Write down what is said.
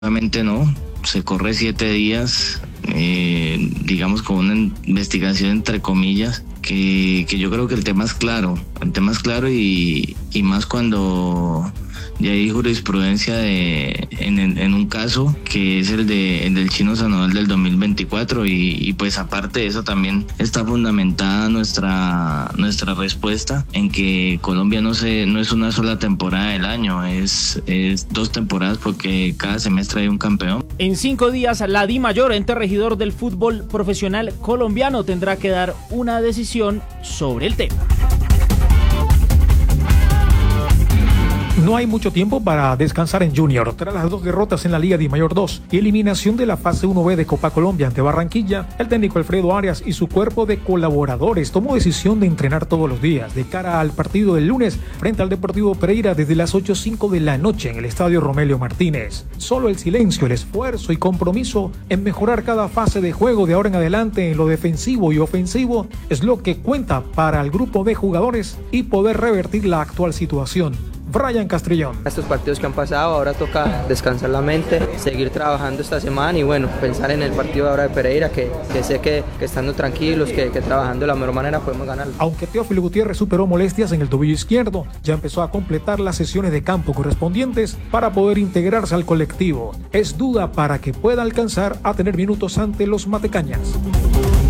Obviamente no, se corre 7 días, digamos con una investigación entre comillas, que yo creo que el tema es claro y más cuando ya hay jurisprudencia en un caso que es el del Chino Sandoval del 2024 y pues aparte de eso también está fundamentada nuestra respuesta en que Colombia no es una sola temporada del año, es 2 temporadas porque cada semestre hay un campeón. En 5 días la DIMAYOR, ente regidor del fútbol profesional colombiano, tendrá que dar una decisión sobre el tema. No hay mucho tiempo para descansar en Junior. Tras las 2 derrotas en la Liga DIMAYOR 2 y eliminación de la fase 1B de Copa Colombia ante Barranquilla, el técnico Alfredo Arias y su cuerpo de colaboradores tomó decisión de entrenar todos los días de cara al partido del lunes frente al Deportivo Pereira desde las 8:05 de la noche en el Estadio Romelio Martínez. Solo el silencio, el esfuerzo y compromiso en mejorar cada fase de juego de ahora en adelante en lo defensivo y ofensivo es lo que cuenta para el grupo de jugadores y poder revertir la actual situación. Brian Castrillón. Estos partidos que han pasado, ahora toca descansar la mente, seguir trabajando esta semana y bueno, pensar en el partido ahora de Pereira, que sé que estando tranquilos, que trabajando de la mejor manera podemos ganarlo. Aunque Teófilo Gutiérrez superó molestias en el tobillo izquierdo, ya empezó a completar las sesiones de campo correspondientes para poder integrarse al colectivo. Es duda para que pueda alcanzar a tener minutos ante los matecañas.